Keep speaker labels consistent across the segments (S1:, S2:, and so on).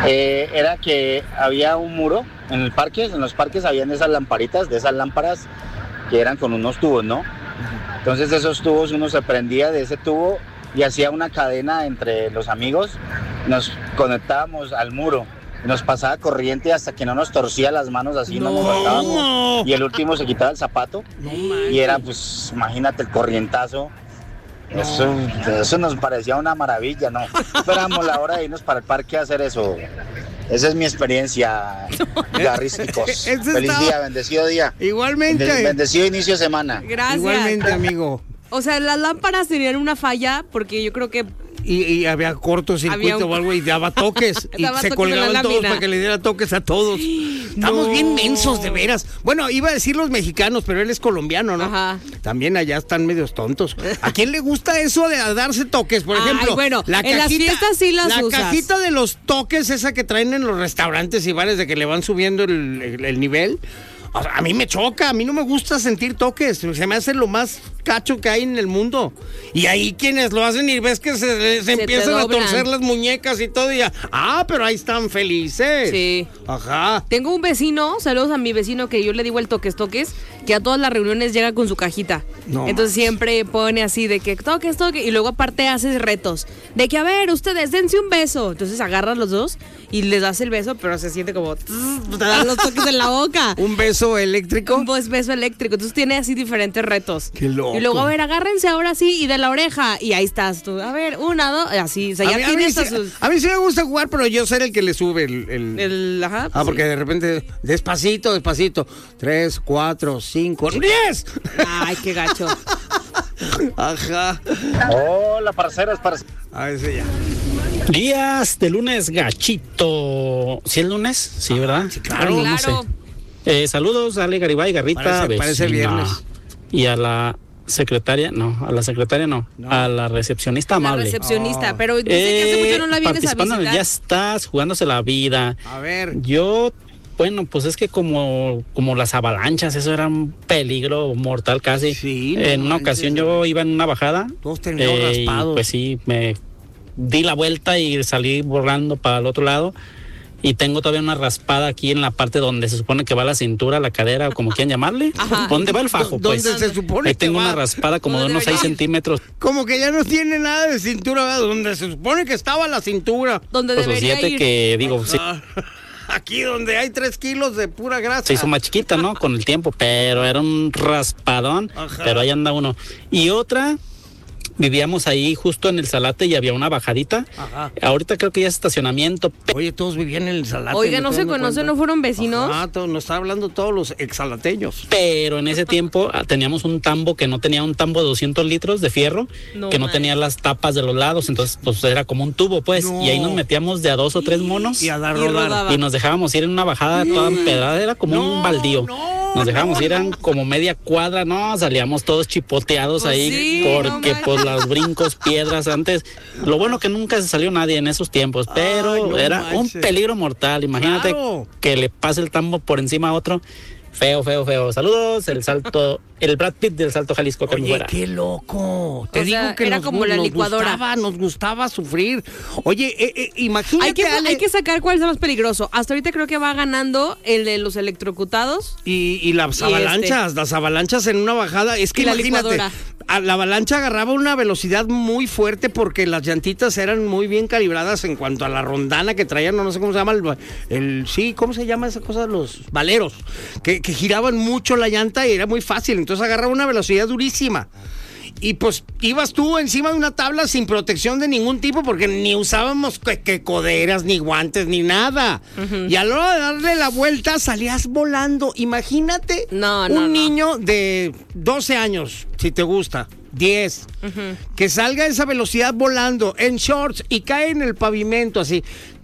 S1: era que había un muro en los parques habían esas lamparitas, de esas lámparas que eran con unos tubos, ¿no? Entonces esos tubos uno se prendía de ese tubo y hacía una cadena entre los amigos, nos conectábamos al muro, nos pasaba corriente hasta que no nos torcía las manos así, no nos matábamos, y el último se quitaba el zapato, y era pues, imagínate el corrientazo. Eso nos parecía una maravilla, ¿no? Esperamos la hora de irnos para el parque a hacer eso. Esa es mi experiencia, garrísticos. Feliz día, bendecido día.
S2: Igualmente.
S1: Bendecido inicio de semana.
S3: Gracias.
S2: Igualmente, amigo.
S3: O sea, las lámparas tenían una falla porque yo creo que...
S2: Y había cortocircuito o algo y daba toques. Y se colgaban todos para que le diera toques a todos. Estamos bien mensos, de veras. Bueno, iba a decir los mexicanos, pero él es colombiano, ¿no?
S3: Ajá.
S2: También allá están medios tontos. ¿A quién le gusta eso de darse toques? Por ejemplo,
S3: bueno, en las fiestas sí las usas.
S2: La cajita de los toques, esa que traen en los restaurantes y bares de que le van subiendo el nivel. O sea, a mí me choca, a mí no me gusta sentir toques, se me hace lo más cacho que hay en el mundo. Y ahí quienes lo hacen y ves que se empiezan a torcer las muñecas y todo y ya, pero ahí están felices.
S3: Sí.
S2: Ajá.
S3: Tengo un vecino, saludos a mi vecino que yo le digo el toques, que a todas las reuniones llega con su cajita.
S2: No,
S3: entonces siempre pone así de que toques, y luego aparte haces retos. De que, a ver, ustedes dense un beso. Entonces agarras los dos y les das el beso, pero se siente como... te dan los toques en la boca.
S2: ¿Un beso eléctrico?
S3: Un beso eléctrico. Entonces tiene así diferentes retos.
S2: Qué loco.
S3: Y luego, a ver, agárrense ahora sí y de la oreja. Y ahí estás tú. A ver, 1, 2, así. O sea, ya tienes
S2: a mí sí me gusta jugar, pero yo ser el que le sube
S3: Ajá.
S2: Porque de repente, despacito. 3, 4, 5, 10.
S3: Ay, qué gacho.
S2: Ajá.
S1: Hola, parceros.
S2: A ver si ya.
S4: Días de lunes gachito. ¿Sí es lunes? Sí, ¿verdad?
S2: Sí, claro.
S4: No sé. Saludos a Ale Garibay, Garrita.
S2: Parece viernes.
S4: Y a la secretaria, a la recepcionista amable.
S3: La recepcionista, pero dice que hace mucho no la vienes a visitar.
S4: Ya estás jugándose la vida.
S2: A ver.
S4: Bueno, pues es que como las avalanchas, eso era un peligro mortal casi.
S2: Sí.
S4: En una ocasión yo iba en una bajada.
S2: Todos teníamos raspados.
S4: Pues sí, me di la vuelta y salí volando para el otro lado. Y tengo todavía una raspada aquí en la parte donde se supone que va la cintura, la cadera, o como quieran llamarle.
S3: Ajá.
S4: ¿Dónde va el fajo?
S2: ¿Dónde se supone
S4: ahí tengo
S2: que va?
S4: una raspada como de unos 6 centímetros.
S2: Como que ya no tiene nada de cintura, ¿verdad? Donde se supone que estaba la cintura.
S3: Donde
S4: Pues
S3: debería
S4: fíjate
S3: ir.
S4: que, digo, sí,
S2: Aquí donde hay 3 kilos de pura grasa.
S4: se hizo más chiquita, ¿no? Con el tiempo, pero era un raspadón.
S2: Ajá.
S4: Pero ahí anda uno. Y otra... Vivíamos ahí justo en el Salate y había una bajadita.
S2: Ajá.
S4: Ahorita creo que ya es estacionamiento.
S2: Oye, todos vivían en el Salate.
S3: Oiga, ¿no se conocen? ¿No fueron vecinos?
S2: Nos está hablando todos los exalateños.
S4: Pero en ese tiempo teníamos un tambo que no tenía un tambo de 200 litros de fierro, que no tenía las tapas de los lados, entonces pues era como un tubo, pues.
S2: No.
S4: Y ahí nos metíamos de a 2 o 3 monos
S2: Y a dar
S3: Y
S2: rodar.
S3: rodaba.
S4: y nos dejábamos ir en una bajada toda empedrada, era como un baldío. Nos dejábamos ir, eran como media cuadra, salíamos todos chipoteados
S3: Pues
S4: ahí,
S3: sí,
S4: porque
S3: no
S4: por los brincos, piedras antes. Lo bueno que nunca se salió nadie en esos tiempos, pero
S2: Ay, no
S4: era
S2: manches.
S4: un peligro mortal. Imagínate
S2: Claro.
S4: que le pase el tambo por encima a otro. Feo. Saludos, el Brad Pitt del Salto Jalisco que me
S2: Oye,
S4: fuera.
S2: qué loco. Te
S3: O sea,
S2: digo que
S3: era como la licuadora.
S2: Nos gustaba sufrir. Oye, imagínate.
S3: Hay que sacar cuál es el más peligroso. Hasta ahorita creo que va ganando el de los electrocutados.
S2: Y las avalanchas en una bajada. Es que
S3: Y la
S2: imagínate,
S3: licuadora.
S2: la avalancha agarraba una velocidad muy fuerte porque las llantitas eran muy bien calibradas en cuanto a la rondana que traían, no sé cómo se llama, ¿cómo se llama esa cosa? Los valeros, que giraban mucho la llanta y era muy fácil, entonces agarraba una velocidad durísima. Y pues ibas tú encima de una tabla sin protección de ningún tipo porque ni usábamos que coderas, ni guantes, ni nada. Uh-huh. Y a la hora de darle la vuelta salías volando. Imagínate un niño de 12 años, si te gusta, 10, que salga a esa velocidad volando en shorts y cae en el pavimento así.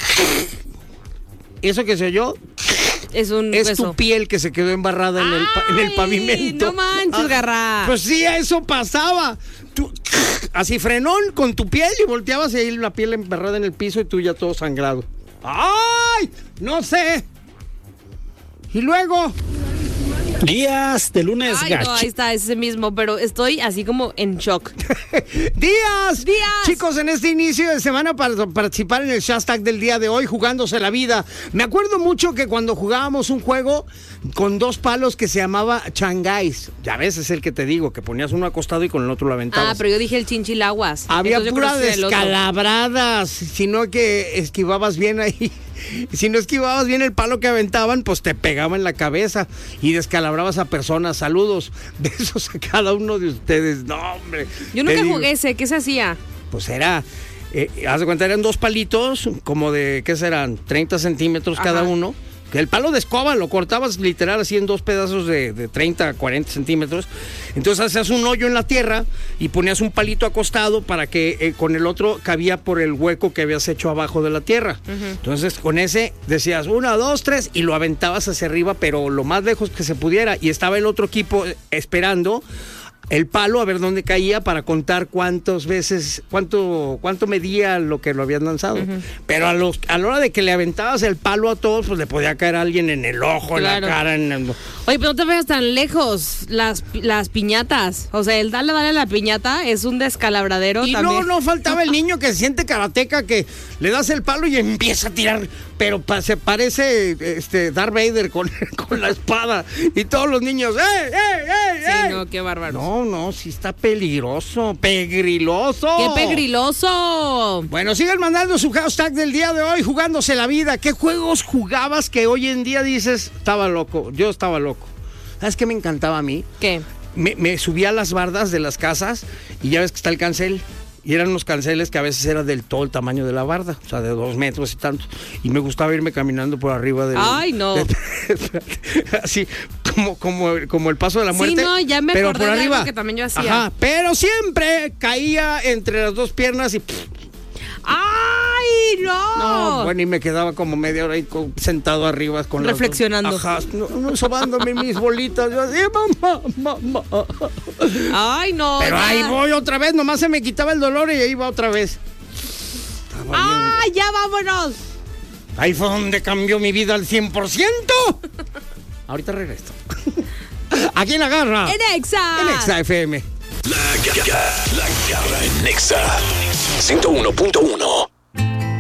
S2: Eso que se oyó es tu piel que se quedó embarrada en el pavimento.
S3: No manches, Garra.
S2: Pues sí, eso pasaba. Tú, así frenón con tu piel y volteabas y ahí la piel embarrada en el piso y tú ya todo sangrado. ¡Ay! No sé. Y luego
S4: Días de lunes,
S3: Ay,
S4: gacho.
S3: no, ahí está, es ese mismo, pero estoy así como en shock.
S2: ¡Días!
S3: ¡Días!
S2: Chicos, en este inicio de semana para participar en el hashtag del día de hoy, jugándose la vida. Me acuerdo mucho que cuando jugábamos un juego con 2 palos que se llamaba Changáis. Ya ves, es el que te digo, que ponías uno acostado y con el otro lo aventabas.
S3: Ah, pero yo dije el chinchilaguas.
S2: Había
S3: Entonces yo
S2: pura
S3: creo que es el otro.
S2: descalabradas, sino que esquivabas bien ahí. Si no esquivabas bien el palo que aventaban, pues te pegaba en la cabeza y descalabrabas a personas. Saludos, besos a cada uno de ustedes. No, hombre.
S3: Yo
S2: te
S3: nunca
S2: digo,
S3: jugué ese, ¿qué se hacía?
S2: Pues era, haz de cuenta, eran 2 palitos, como de, ¿qué serán? 30 centímetros cada
S3: Ajá.
S2: uno. El palo de escoba lo cortabas literal así en 2 pedazos de 30 a 40 centímetros. Entonces hacías un hoyo en la tierra y ponías un palito acostado para que con el otro cabía por el hueco que habías hecho abajo de la tierra. Entonces con ese decías 1, 2, 3 y lo aventabas hacia arriba, pero lo más lejos que se pudiera. Y estaba el otro equipo esperando el palo a ver dónde caía para contar cuántas veces, cuánto medía lo que lo habían lanzado. Pero a la hora de que le aventabas el palo a todos, pues le podía caer a alguien en el ojo,
S3: Claro.
S2: en la cara,
S3: Oye, pero no te vayas tan lejos, las piñatas. O sea, el dale a la piñata es un descalabradero
S2: Y
S3: también.
S2: no faltaba el niño que se siente karateca, que le das el palo y empieza a tirar, pero se parece Darth Vader con la espada. Y todos los niños, ¡ey!
S3: Sí, no, qué bárbaro.
S2: No, sí está peligroso, pegriloso.
S3: ¡Qué pegriloso!
S2: Bueno, sigan mandando su hashtag del día de hoy, jugándose la vida. ¿Qué juegos jugabas que hoy en día dices, estaba loco? Yo estaba loco. ¿Sabes qué me encantaba a mí?
S3: ¿Qué?
S2: Me subía a las bardas de las casas y ya ves que está el cancel. Y eran unos canceles que a veces era del todo el tamaño de la barda, o sea, de 2 metros y tanto. Y me gustaba irme caminando por arriba del...
S3: ¡Ay, no!
S2: Así, como el paso de la muerte.
S3: Sí, no, ya me
S2: pero
S3: acordé
S2: por
S3: de
S2: arriba.
S3: algo que también yo hacía.
S2: Ajá, pero siempre caía entre las 2 piernas y...
S3: ¡Ay, no!
S2: No, bueno, y me quedaba como media hora ahí sentado arriba con las
S3: Reflexionando.
S2: Ajá, sobándome mis bolitas. Yo así, mamá.
S3: ¡Ay, no!
S2: Pero
S3: ya.
S2: ahí voy otra vez, nomás se me quitaba el dolor y ahí iba otra vez. Estaba
S3: ¡Ay, ya vámonos!
S2: ahí fue donde cambió mi vida al 100%. Ahorita regreso. Aquí en la garra.
S3: ¡En Exa!
S2: En Exa FM.
S5: La garra en Nexa 101.1.